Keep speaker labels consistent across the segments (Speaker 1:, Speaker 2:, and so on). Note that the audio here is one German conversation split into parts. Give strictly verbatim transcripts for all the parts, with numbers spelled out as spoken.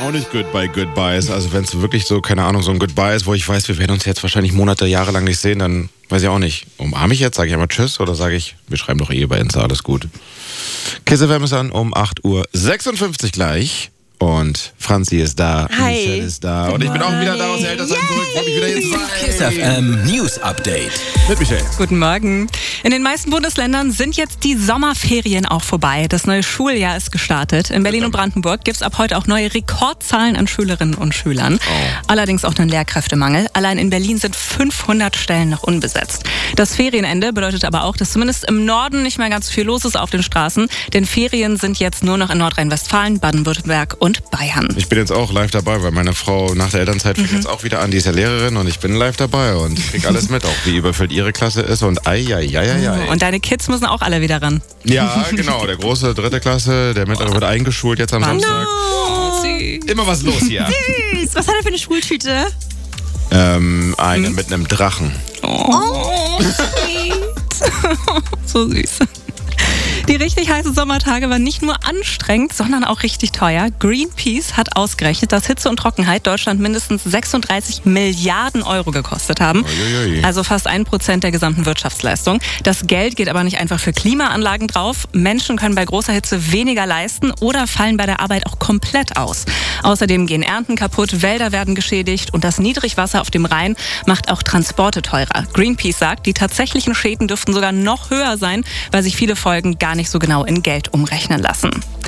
Speaker 1: auch nicht good by goodbyes. Also wenn es wirklich so, keine Ahnung, so ein Goodbye ist, wo ich weiß, wir werden uns jetzt wahrscheinlich Monate, Jahre lang nicht sehen, dann weiß ich auch nicht. Umarme ich jetzt, sage ich einmal Tschüss oder sage ich, wir schreiben doch eh bei Insta, alles gut. Kiss F M ist an um acht Uhr sechsundfünfzig gleich. Und Franzi ist da,
Speaker 2: Hi.
Speaker 1: Michelle ist da und ich bin auch wieder da aus der Elternzeit zurück. Freue mich wieder hier zu sein.
Speaker 3: Kiss F M News Update.
Speaker 1: Mit Michelle.
Speaker 2: Guten Morgen. In den meisten Bundesländern sind jetzt die Sommerferien auch vorbei. Das neue Schuljahr ist gestartet. In Berlin und Brandenburg gibt es ab heute auch neue Rekordzahlen an Schülerinnen und Schülern.
Speaker 1: Oh.
Speaker 2: Allerdings auch einen Lehrkräftemangel. Allein in Berlin sind fünfhundert Stellen noch unbesetzt. Das Ferienende bedeutet aber auch, dass zumindest im Norden nicht mehr ganz viel los ist auf den Straßen. Denn Ferien sind jetzt nur noch in Nordrhein-Westfalen, Baden-Württemberg und Bayern.
Speaker 1: Ich bin jetzt auch live dabei, weil meine Frau nach der Elternzeit fängt mhm. jetzt auch wieder an. Die ist ja Lehrerin und ich bin live dabei und krieg alles mit, auch wie überfüllt ihre Klasse ist und ei, ei, ei, ei, ei.
Speaker 2: Und deine Kids müssen auch alle wieder ran.
Speaker 1: Ja, genau. Der große dritte Klasse, der mittlere wird eingeschult jetzt am Samstag.
Speaker 2: Oh,
Speaker 1: immer was los hier.
Speaker 4: Süß. Was hat er für eine Schultüte?
Speaker 1: Ähm, eine hm? mit einem Drachen.
Speaker 2: Oh, sweet. So süß. Die richtig heißen Sommertage waren nicht nur anstrengend, sondern auch richtig teuer. Greenpeace hat ausgerechnet, dass Hitze und Trockenheit Deutschland mindestens sechsunddreißig Milliarden Euro gekostet haben.
Speaker 1: Uiuiui.
Speaker 2: Also fast ein Prozent der gesamten Wirtschaftsleistung. Das Geld geht aber nicht einfach für Klimaanlagen drauf. Menschen können bei großer Hitze weniger leisten oder fallen bei der Arbeit auch komplett aus. Außerdem gehen Ernten kaputt, Wälder werden geschädigt und das Niedrigwasser auf dem Rhein macht auch Transporte teurer. Greenpeace sagt, die tatsächlichen Schäden dürften sogar noch höher sein, weil sich viele Folgen gar nicht so genau in Geld umrechnen lassen.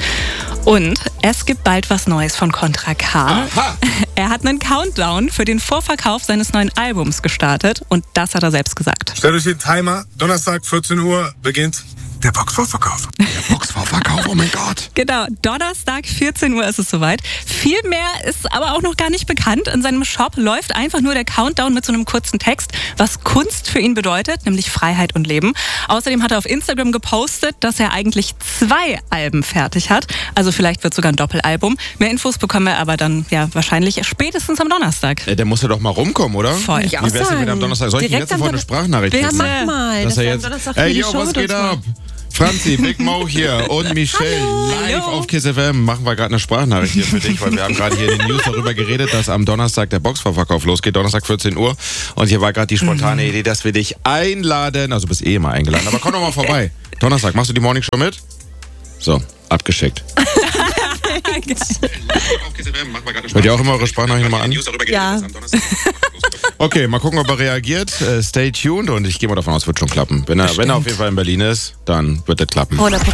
Speaker 2: Und es gibt bald was Neues von Contra K.
Speaker 1: Aha.
Speaker 2: Er hat einen Countdown für den Vorverkauf seines neuen Albums gestartet und das hat er selbst gesagt.
Speaker 5: Stellt euch den Timer, Donnerstag vierzehn Uhr beginnt der Boxvorverkauf.
Speaker 1: Der Boxvorverkauf, oh mein Gott.
Speaker 2: Genau, Donnerstag vierzehn Uhr ist es soweit. Viel mehr ist aber auch noch gar nicht bekannt. In seinem Shop läuft einfach nur der Countdown mit so einem kurzen Text, was Kunst für ihn bedeutet, nämlich Freiheit und Leben. Außerdem hat er auf Instagram gepostet, dass er eigentlich zwei Alben fertig hat. Also vielleicht wird sogar ein Doppelalbum. Mehr Infos bekommen wir aber dann ja wahrscheinlich spätestens am Donnerstag.
Speaker 1: Äh, der muss ja doch mal rumkommen, oder?
Speaker 2: Voll.
Speaker 1: Wie wär's denn wieder am Donnerstag? Soll ich ihm jetzt sofort eine Sprachnachricht
Speaker 2: Bitte.
Speaker 1: geben?
Speaker 4: Ja, mach mal.
Speaker 1: Dass
Speaker 4: Das
Speaker 1: er
Speaker 4: war
Speaker 1: jetzt,
Speaker 4: Donnerstag
Speaker 1: ey,
Speaker 4: für die
Speaker 1: yo,
Speaker 4: Show,
Speaker 1: was geht
Speaker 4: das
Speaker 1: ab? Franzi, Big Mo hier und Michelle live auf Kiss F M. Machen wir gerade eine Sprachnachricht hier für dich, weil wir haben gerade hier in den News darüber geredet, dass am Donnerstag der Boxvorverkauf losgeht, Donnerstag vierzehn Uhr. Und hier war gerade die spontane mhm. Idee, dass wir dich einladen. Also du bist eh immer eingeladen, aber komm doch mal vorbei. Donnerstag, machst du die Morning Show mit? So, abgeschickt. Hört ihr auch immer eure Sprachnachricht nochmal an?
Speaker 4: Ja.
Speaker 1: Okay, mal gucken, ob er reagiert. Uh, stay tuned und ich gehe mal davon aus, wird schon klappen. Wenn er, wenn er auf jeden Fall in Berlin ist, dann wird das klappen.
Speaker 4: hundert Prozent.